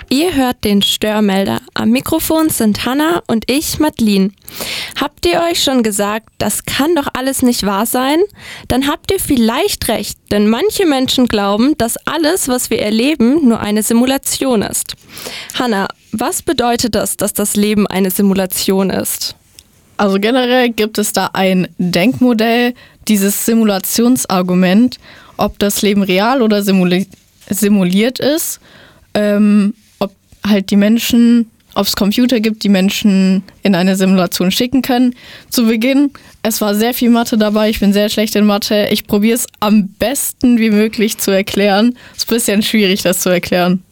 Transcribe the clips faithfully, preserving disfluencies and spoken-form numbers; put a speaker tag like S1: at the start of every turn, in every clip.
S1: Ihr hört den Störmelder. Am Mikrofon sind Hanna und ich, Madeline. Habt ihr euch schon gesagt, das kann doch alles nicht wahr sein? Dann habt ihr vielleicht recht, denn manche Menschen glauben, dass alles, was wir erleben, nur eine Simulation ist. Hanna, was bedeutet das, dass das Leben eine Simulation ist?
S2: Also generell gibt es da ein Denkmodell, dieses Simulationsargument, ob das Leben real oder simuli- simuliert ist. Ähm, ob halt die Menschen, ob es Computer gibt, die Menschen in eine Simulation schicken können. Zu Beginn, es war sehr viel Mathe dabei, ich bin sehr schlecht in Mathe. Ich probiere es am besten wie möglich zu erklären. Es ist ein bisschen schwierig, das zu erklären.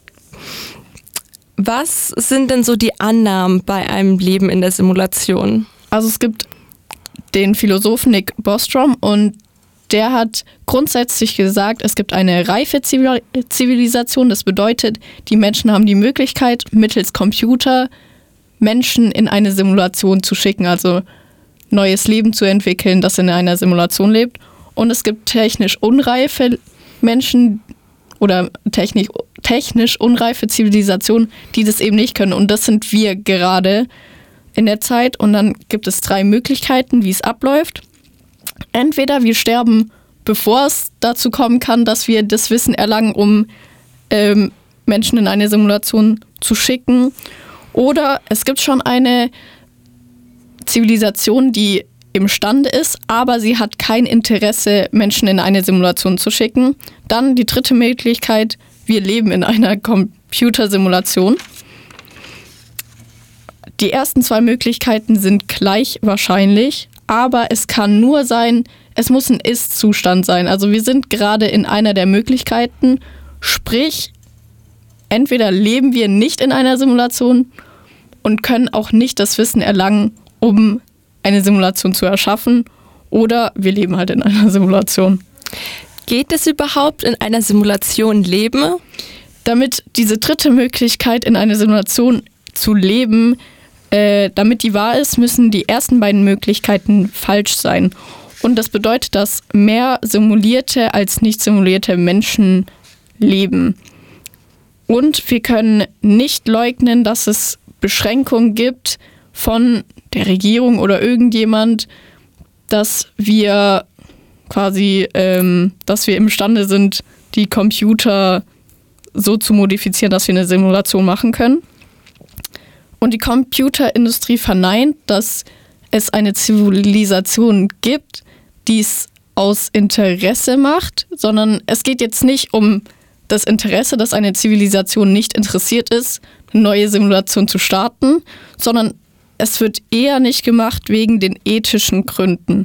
S1: Was sind denn so die Annahmen bei einem Leben in der Simulation?
S2: Also es gibt den Philosophen Nick Bostrom und der hat grundsätzlich gesagt, es gibt eine reife Zivilisation. Das bedeutet, die Menschen haben die Möglichkeit, mittels Computer Menschen in eine Simulation zu schicken, also neues Leben zu entwickeln, das in einer Simulation lebt. Und es gibt technisch unreife Menschen oder technisch, technisch unreife Zivilisationen, die das eben nicht können. Und das sind wir gerade in der Zeit. Und dann gibt es drei Möglichkeiten, wie es abläuft. Entweder wir sterben, bevor es dazu kommen kann, dass wir das Wissen erlangen, um ähm, Menschen in eine Simulation zu schicken. Oder es gibt schon eine Zivilisation, die imstande ist, aber sie hat kein Interesse, Menschen in eine Simulation zu schicken. Dann die dritte Möglichkeit, wir leben in einer Computersimulation. Die ersten zwei Möglichkeiten sind gleich wahrscheinlich, aber es kann nur sein, es muss ein Ist-Zustand sein. Also wir sind gerade in einer der Möglichkeiten, sprich, entweder leben wir nicht in einer Simulation und können auch nicht das Wissen erlangen, um eine Simulation zu erschaffen, oder wir leben halt in einer Simulation.
S1: Geht es überhaupt, in einer Simulation leben?
S2: Damit diese dritte Möglichkeit, in einer Simulation zu leben, Äh, damit die wahr ist, müssen die ersten beiden Möglichkeiten falsch sein. Und das bedeutet, dass mehr simulierte als nicht simulierte Menschen leben. Und wir können nicht leugnen, dass es Beschränkungen gibt von der Regierung oder irgendjemand, dass wir quasi, ähm, dass wir imstande sind, die Computer so zu modifizieren, dass wir eine Simulation machen können. Und die Computerindustrie verneint, dass es eine Zivilisation gibt, die es aus Interesse macht, sondern es geht jetzt nicht um das Interesse, dass eine Zivilisation nicht interessiert ist, eine neue Simulation zu starten, sondern es wird eher nicht gemacht wegen den ethischen Gründen.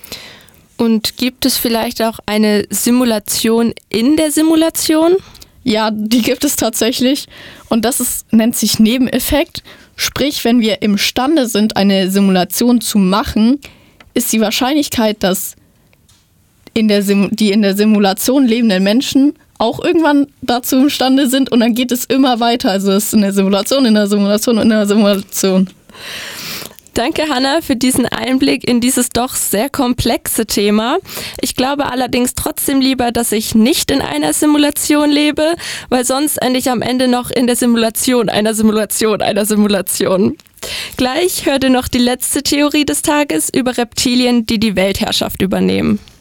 S1: Und gibt es vielleicht auch eine Simulation in der Simulation?
S2: Ja, die gibt es tatsächlich und das ist, nennt sich Nebeneffekt. Sprich, wenn wir imstande sind, eine Simulation zu machen, ist die Wahrscheinlichkeit, dass in der Sim- die in der Simulation lebenden Menschen auch irgendwann dazu imstande sind und dann geht es immer weiter. Also es ist eine Simulation, in der Simulation, in der Simulation.
S1: Danke, Hanna, für diesen Einblick in dieses doch sehr komplexe Thema. Ich glaube allerdings trotzdem lieber, dass ich nicht in einer Simulation lebe, weil sonst ende ich am Ende noch in der Simulation einer Simulation einer Simulation. Gleich hört ihr noch die letzte Theorie des Tages über Reptilien, die die Weltherrschaft übernehmen.